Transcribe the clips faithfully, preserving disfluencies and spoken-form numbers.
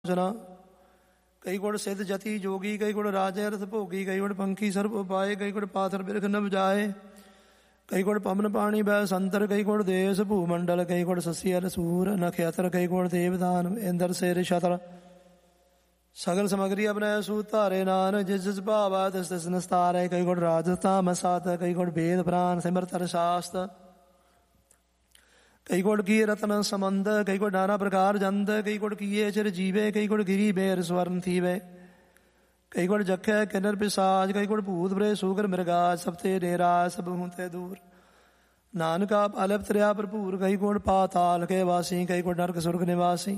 ਸੁਣਾ। ਕਈ ਗੁਣ ਸਿੱਧ ਜਤੀ ਜੋਗੀ, ਕਈ ਗੁਣ ਰਾਜੇ ਰਥ ਭੋਗੀ, ਕਈ ਗੁਣ ਪੰਖੀ ਸਰਬ ਉਪਾਏ, ਕਈ ਗੁਣ ਪਾਥਰ ਬਿਰਖ ਨ ਬਜਾਏ, ਕਈ ਗੁਣ ਪਵਨ ਪਾਣੀ ਬੈ ਸੰਤਰ, ਕਈ ਗੁਣ ਦੇਸ ਭੂ ਮੰਡਲ, ਕਈ ਗੁਣ ਸੱਸੀ ਅਰ ਸੂਰ ਨਖਿਅਤਰ, ਕਈ ਗੁਣ ਦੇਵਦਾਨ ਇੰਦਰ ਸੇਰ ਛਤਰ। ਸਗਲ ਸਮਗਰੀ ਅਪਨੈ ਸੂਤ ਧਾਰੇ ਨਾਨ, ਜਿਸ ਜਿਸ ਭਾਵੈ ਤਿਸ ਤਿਸ ਨਿਸਤਾਰੈ। ਕਈ ਗੁਣ ਰਾਜਤਾ ਮਸਾਤ, ਕਈ ਗੁਣ ਵੇਦ ਪ੍ਰਾਨ ਸਿਮਰਤ ਅਰ ਸ਼ਾਸਤ, ਕਈ ਗੁਣ ਕੀ ਰਤਨ ਸਮੰਦ, ਕਈ ਗੁਣ ਨਾਨਾ ਪ੍ਰਕਾਰ ਜੰਦ, ਕਈ ਗੁਣ ਕੀਏ ਚਿਰ ਜੀਵੇ, ਕਈ ਗੁਣ ਗਿਰੀ ਬੇਰ ਸਵਰਨ ਥੀਵੇ, ਕਈ ਗੁਣ ਜਖੈ ਕਿਨਰ ਪਿਸਾਜ, ਕਈ ਗੁਣ ਭੂਤ ਬਰੇ ਸੂਗਰ ਮਿਰਗਾਜ, ਸਭ ਤੇ ਡੇਰਾ ਸਭ ਹੂੰ ਤੇ ਦੂਰ। ਨਾਨਕਾ ਅਲਪ ਤਰਿਆ ਭਰਪੂਰ, ਕਈ ਗੁਣ ਪਾਤਾਲ ਕੇ ਵਾਸੀ, ਕਈ ਗੁਣ ਨਰਕ ਸੁਰਗ ਨਿਵਾਸੀ,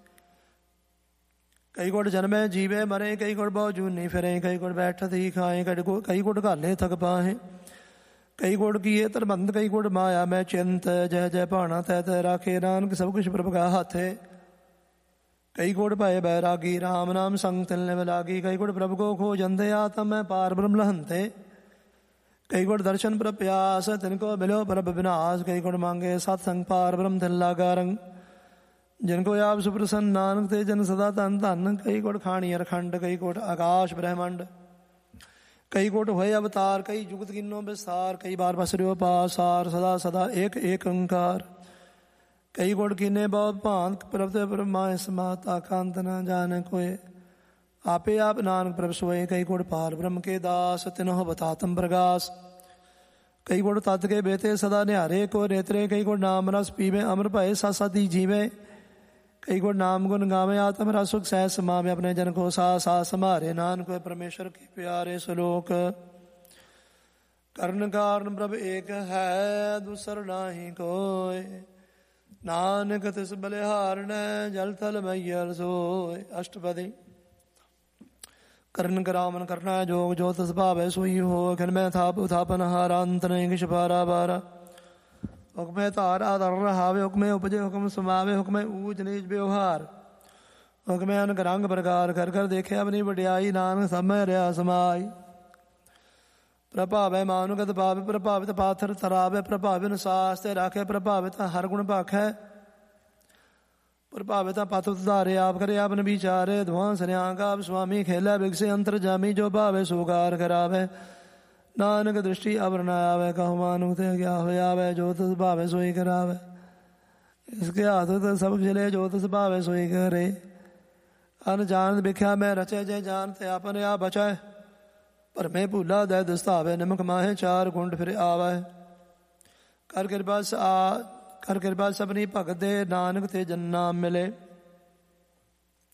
ਕਈ ਗੁਣ ਜਨਮੈ ਜੀਵੇ ਮਰੇ, ਕਈ ਗੁਣ ਬਹੁ ਜੂਨੀ ਫਿਰੇ, ਕਈ ਗੁਣ ਬੈਠਤ ਹੀ ਖਾਏ, ਕਈ ਗੁਣ ਘਾਲੇ ਥਕ ਪਾਹੇ, ਕਈ ਗੁਣ ਕੀਏ ਧਰਮੰਦ, ਕਈ ਗੁਣ ਮਾਇਆ ਮੈਂ ਚਿੰਤ, ਜੈ ਜੈ ਭਾਣਾ ਤੈ ਤੈ ਰਾਖੇ। ਨਾਨਕ ਸਭ ਕੁਛ ਪ੍ਰਭ ਕਾ ਹਾਥੇ, ਕਈ ਗੁਣ ਭਏ ਬੈਰਾਗੀ, ਰਾਮ ਨਾਮ ਸੰਗ ਤਿਲ ਨਿਵ ਲਾਗੀ, ਕਈ ਗੁਣ ਪ੍ਰਭ ਕੋ ਖੋਜੰਦੇ, ਆਤਮ ਮੈਂ ਪਾਰ ਬ੍ਰਹਮ ਲਹੰਤੇ, ਕਈ ਗੁਣ ਦਰਸ਼ਨ ਪ੍ਰਭ ਪਿਆਸ, ਤਿਨ ਕੋ ਮਿਲਿਓ ਪ੍ਰਭ ਵਿਨਾਸ਼, ਕਈ ਗੁਣ ਮੰਗੇ ਸਤ ਸੰਗ ਪਾਰ ਬ੍ਰਹਮ ਤਿਲ ਲਾਗਾ ਰੰਗ, ਜਿਨ ਕੋ ਆਪ ਸੁਪ੍ਰਸੰਨ ਨਾਨਕ ਤੇ ਜਨ ਸਦਾ ਧਨ ਧਨ, ਕਈ ਗੁਣ ਖਾਣੀ ਅਰਖੰਡ, ਕਈ ਗੁਣ ਆਕਾਸ਼ ਬ੍ਰਹਮੰਡ, ਕਈ ਗੁਣ ਹੋਏ ਅਵਤਾਰ, ਕਈ ਜੁਗਤ ਗਿਨੋ ਵਿਸਥਾਰ, ਕਈ ਬਾਰ ਬਸਰਿਓ ਪਾਸਾਰ, ਸਦਾ ਸਦਾ ਏਕ ਏਕ ਓੰਕਾਰ, ਕਈ ਗੁਣ ਕੀਨੇ ਬਹੁਤ ਭਾਂਤ, ਪ੍ਰਭ ਤੇ ਬ੍ਰਹਮਾ ਸਮਾਤਾ ਕਾਂਤ ਨ ਜਾਣੈ ਕੋਇ, ਆਪੇ ਆਪ ਨਾਨਕ ਪ੍ਰਭ ਸੋਏ, ਕਈ ਗੁਣ ਪਾਰ ਬ੍ਰਹਮ ਕੇ ਦਾਸ, ਤਿਨਹੁ ਬਤਾਤਮ ਪ੍ਰਗਾਸ, ਕਈ ਗੁਣ ਤਤ ਕੇ ਬੇਤੇ ਸਦਾ ਨਿਹਾਰੇ ਕੋ ਨੇਤਰੇ, ਕਈ ਗੁਣ ਨਾਮ ਰਸ ਪੀਵੇ ਅਮਰ ਭਏ ਸਤ ਸਤੀ ਜੀਵੇ, ਕਈ ਗੁਣ ਨਾਮ ਗੁਣ ਗਾਵੇ ਆਤਮ ਰਸ ਸੁਖ ਸਹਿ ਸਮਾਵੇ, ਆਪਣੇ ਜਨ ਕੋ ਸਾ ਸਾ ਸੰਭਾਰੇ। ਨਾਨਕ ਪਰਮੇਸ਼ਰ ਕੇ ਪਿਆਰੇ ਸਲੋਕ, ਕਰਨ ਕਾਰਨ ਪ੍ਰਭ ਏਕ ਹੈ ਦੂਸਰ ਨਾਹੀ ਕੋਇ, ਨਾਨਕ ਤਿਸ ਬਲਿਹਾਰਣੈ ਜਲ ਥਲ ਮਈਅਲ ਸੋਇ। ਅਸ਼ਟਪਦੀ। ਕਰਨ ਕਰਾਵਨ ਕਰਨਾ ਜੋਗ, ਜੋ ਤਿਸ ਭਾਵੈ ਸੋਈ ਹੋ, ਖਿਨ ਮੈਂ ਥਾਪ ਉਥਾਪਨ ਹਾਰਾ, ਅੰਤ ਨਹੀਂ ਕਿਛ ਪਾਰਾ ਬਾਰਾ, ਹੁਕਮੇ ਧਾਰ ਆਧਰ ਰਹਾਵੇ, ਹੁਕਮੇ ਉਪਜੇ ਹੁਕਮ ਸਮਾਵੇ, ਹੁਕਮੇ ਊਚ ਨੀਚ ਵਿਵਹਾਰ, ਹੁਕਮੇ ਅਨਕ ਰੰਗ ਪ੍ਰਕਾਰ, ਕਰ ਕਰ ਦੇਖਿਆ ਆਪਣੀ ਵਡਿਆਈ, ਨਾਨਕ ਸਭ ਮੈਂ ਰਿਹਾ ਸਮਾਈ। ਪ੍ਰਭਾਵੈ ਮਾਨੁਗਤ ਭਾਵੇ, ਪ੍ਰਭਾਵਿਤ ਪਾਥਰ ਥਰਾਵੇ, ਪ੍ਰਭਾਵਿਤ ਸਾਸ ਤੇ ਰਾਖੇ, ਪ੍ਰਭਾਵਿਤ ਹਰ ਗੁਣ ਭਾਖੈ, ਪ੍ਰਭਾਵਿਤ ਪਤ ਉਧਾਰੇ, ਆਪ ਕਰੇ ਆਪਨ ਵਿਚਾਰੇ, ਧੁਆਂ ਸਰਿਆੰਗ ਆਪ ਸੁਆਮੀ, ਖੇਲੇ ਬਿਗਸੇ ਅੰਤਰ ਜਾਮੀ, ਜੋ ਭਾਵੇ ਸੋਕਾਰ ਕਰਾਵੇ, ਨਾਨਕ ਦ੍ਰਿਸ਼ਟੀ ਅਵਰ ਨ ਆਵੇ, ਕਹੋ ਮਾਨੁ ਤੇ ਗਿਆ ਹੋਇਆਵੇ, ਜੋ ਤਿਸ ਭਾਵੇ ਸੋਈ ਕਰਾਵੇ, ਇਸਕੇ ਹਾਥ ਤੇ ਸਭ ਖਿਲੇ, ਜੋ ਤਿਸ ਭਾਵੇ ਸੋਈ ਕਰੇ। ਅਨ ਜਾਣ ਵਿਖਿਆ ਮੈਂ ਰਚੇ, ਜੇ ਜਾਣ ਤੇ ਆਪਨ ਆਪ ਬਚਾਏ, ਭਰਮੇ ਭੂਲਾ ਦੈ ਦਸਤਾਵੇ, ਨਿਮਕ ਮਾਹੇ ਚਾਰ ਗੁੰਡ ਫਿਰ ਆਵੇ, ਕਰ ਕਿਰਪਾ ਆ ਕਰ ਕਿਰਪਾ ਸਭਨੀ ਭਗਤ ਦੇ, ਨਾਨਕ ਤੇ ਜਨ ਨਾਮ ਮਿਲੇ।